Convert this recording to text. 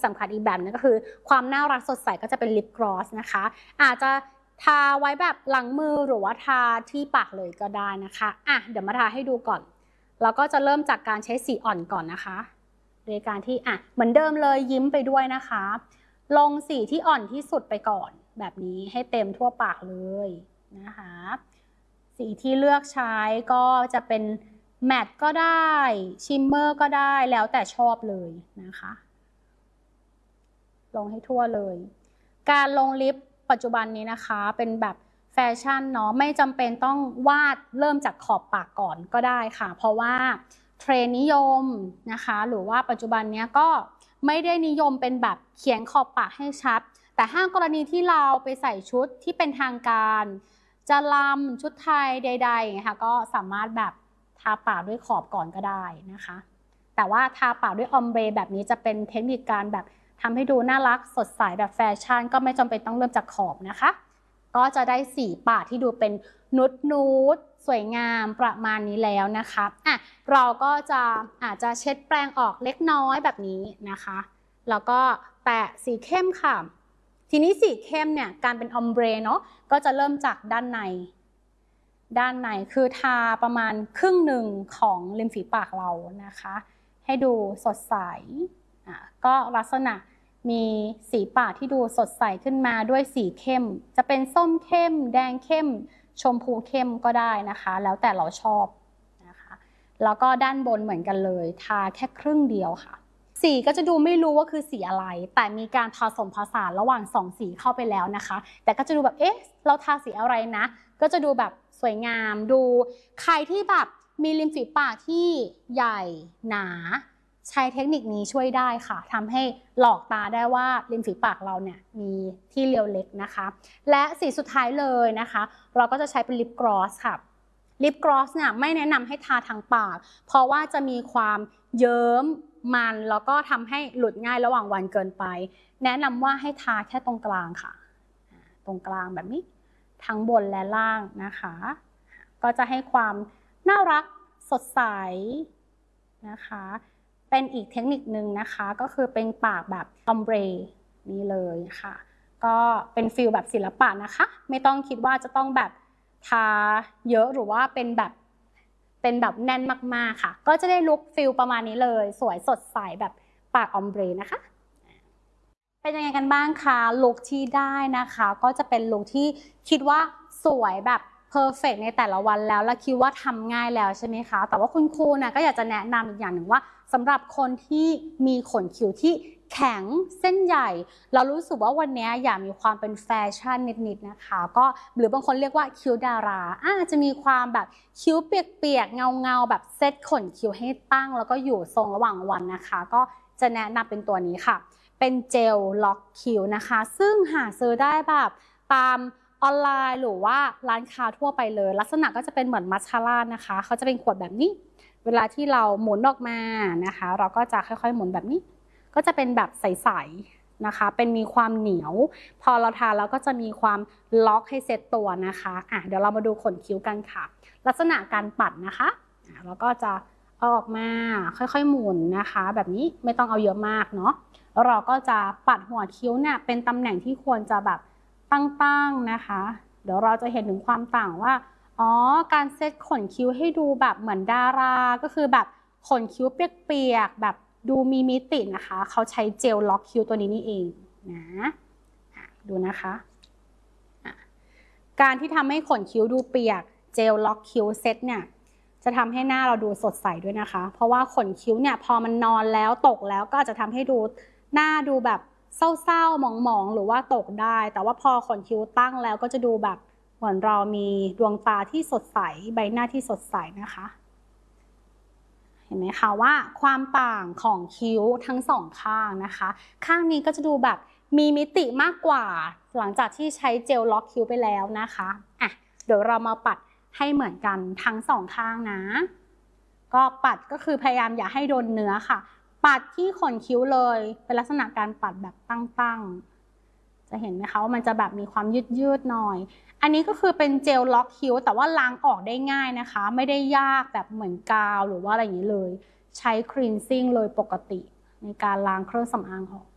สำคัญอีกแบบนึงก็คือความน่ารักสดใสก็จะเป็นลิปกลอสนะคะอาจจะทาไว้แบบหลังมือหรือว่าทาที่ปากเลยก็ได้นะคะเดี๋ยวมาทาให้ดูก่อนเราก็จะเริ่มจากการใช้สีอ่อนก่อนนะคะโดยการที่เหมือนเดิมเลยยิ้มไปด้วยนะคะลงสีที่อ่อนที่สุดไปก่อนแบบนี้ให้เต็มทั่วปากเลยนะคะสีที่เลือกใช้ก็จะเป็นแมตต์ก็ได้ชิมเมอร์ก็ได้แล้วแต่ชอบเลยนะคะลงให้ทั่วเลยการลงลิปปัจจุบันนี้นะคะเป็นแบบแฟชั่นเนาะไม่จำเป็นต้องวาดเริ่มจากขอบปากก่อนก็ได้ค่ะเพราะว่าเทรนนิยมนะคะหรือว่าปัจจุบันนี้ก็ไม่ได้นิยมเป็นแบบเขียนขอบปากให้ชัดแต่ถ้ากรณีที่เราไปใส่ชุดที่เป็นทางการจะลำชุดไทยใดๆนะคะก็สามารถแบบทาปากด้วยขอบก่อนก็ได้นะคะแต่ว่าทาปากด้วยออมเบรแบบนี้จะเป็นเทคนิคการแบบทำให้ดูน่ารักสดใสแบบแฟชั่นก็ไม่จำเป็นต้องเริ่มจากขอบนะคะก็จะได้สีปากที่ดูเป็นนูดสวยงามประมาณนี้แล้วนะคะเราก็อาจจะเช็ดแปรงออกเล็กน้อยแบบนี้นะคะแล้วก็แตะสีเข้มค่ะทีนี้สีเข้มเนี่ยการเป็นออมเบรเนาะก็จะเริ่มจากด้านในคือทาประมาณครึ่งหนึ่งของริมฝีปากเรานะคะให้ดูสดใสก็ลักษณะมีสีปากที่ดูสดใสขึ้นมาด้วยสีเข้มจะเป็นส้มเข้มแดงเข้มชมพูเข้มก็ได้นะคะแล้วแต่เราชอบนะคะแล้วก็ด้านบนเหมือนกันเลยทาแค่ครึ่งเดียวค่ะสีก็จะดูไม่รู้ว่าคือสีอะไรแต่มีการผสมผสานระหว่าง2สีเข้าไปแล้วนะคะแต่ก็จะดูแบบเราทาสีอะไรนะก็จะดูแบบสวยงามดูใครที่แบบมีริมฝีปากที่ใหญ่หนาใช้เทคนิคนี้ช่วยได้ค่ะทำให้หลอกตาได้ว่าริมฝีปากเราเนี่ยมีที่เรียวเล็กนะคะและสีสุดท้ายเลยนะคะเราก็จะใช้เป็นลิปกลอสค่ะลิปกลอสเนี่ยไม่แนะนำให้ทาทางปากเพราะว่าจะมีความเยิ้มมันแล้วก็ทำให้หลุดง่ายระหว่างวันเกินไปแนะนำว่าให้ทาแค่ตรงกลางค่ะตรงกลางแบบนี้ทั้งบนและล่างนะคะก็จะให้ความน่ารักสดใสนะคะเป็นอีกเทคนิคนึงนะคะก็คือเป็นปากแบบออมเบรนี่เลยค่ะก็เป็นฟิลแบบศิลปะนะคะไม่ต้องคิดว่าจะต้องแบบทาเยอะหรือว่าเป็นแบบแน่นมากๆค่ะก็จะได้ลุคฟิลประมาณนี้เลยสวยสดใสแบบปากออมเบรนะคะเป็นยังไงกันบ้างคะลุคที่ได้นะคะก็จะเป็นลุคที่คิดว่าสวยแบบเพอร์เฟกต์ในแต่ละวันแล้วคิดว่าทำง่ายแล้วใช่ไหมคะแต่ว่าคุณครูนะก็อยากจะแนะนำอีกอย่างหนึ่งว่าสำหรับคนที่มีขนคิ้วที่แข็งเส้นใหญ่เรารู้สึกว่าวันนี้อยากมีความเป็นแฟชั่นนิดๆนะคะก็หรือบางคนเรียกว่าคิ้วดาราจะมีความแบบคิ้วเปียกๆเงาแบบเซตขนคิ้วให้ตั้งแล้วก็อยู่ทรงระหว่างวันนะคะก็จะแนะนำเป็นตัวนี้ค่ะเป็นเจลล็อกคิ้วนะคะซึ่งหาซื้อได้แบบตามออนไลน์หรือว่าร้านค้าทั่วไปเลยลักษณะก็จะเป็นเหมือนมัสคาร่านะคะเขาจะเป็นขวดแบบนี้เวลาที่เราหมุนออกมานะคะเราก็จะค่อยๆหมุนแบบนี้ก็จะเป็นแบบใสๆนะคะเป็นมีความเหนียวพอเราทาแล้วก็จะมีความล็อกให้เซตตัวนะคะเดี๋ยวเรามาดูขนคิ้วกันค่ะลักษณะการปัดนะคะเราก็จะเอาออกมาค่อยๆหมุนนะคะแบบนี้ไม่ต้องเอาเยอะมากเนาะแล้วเราก็จะปัดหัวคิ้วเนี่ยเป็นตำแหน่งที่ควรจะแบบตั้งๆนะคะเดี๋ยวเราจะเห็นถึงความต่างว่าการเซตขนคิ้วให้ดูแบบเหมือนดาราก็คือแบบขนคิ้วเปียกๆแบบดูมีมิตินะคะเขาใช้เจลล็อกคิ้วตัวนี้นี่เองนะดูนะคะการที่ทำให้ขนคิ้วดูเปียกเจลล็อกคิ้วเซตเนี่ยจะทำให้หน้าเราดูสดใสด้วยนะคะเพราะว่าขนคิ้วเนี่ยพอมันนอนแล้วตกแล้วก็อาจจะทำให้ดูหน้าดูแบบเศร้าๆหมองๆหรือว่าตกได้แต่ว่าพอขนคิ้วตั้งแล้วก็จะดูแบบเหมือนเรามีดวงตาที่สดใสใบหน้าที่สดใสนะคะเห็นไหมคะว่าความต่างของคิ้วทั้งสองข้างนะคะข้างนี้ก็จะดูแบบมีมิติมากกว่าหลังจากที่ใช้เจลล็อกคิ้วไปแล้วนะคะเดี๋ยวเรามาปัดให้เหมือนกันทั้งสองข้างนะก็ปัดก็คือพยายามอย่าให้โดนเนื้อค่ะปัดที่ขนคิ้วเลยเป็นลักษณะการปัดแบบตั้งๆจะเห็นไหมคะว่ามันจะแบบมีความยืดหน่อยอันนี้ก็คือเป็นเจลล็อกคิ้วแต่ว่าล้างออกได้ง่ายนะคะไม่ได้ยากแบบเหมือนกาวหรือว่าอะไรอย่างนี้เลยใช้คลีนซิ่งเลยปกติในการล้างเครื่องสำอางออก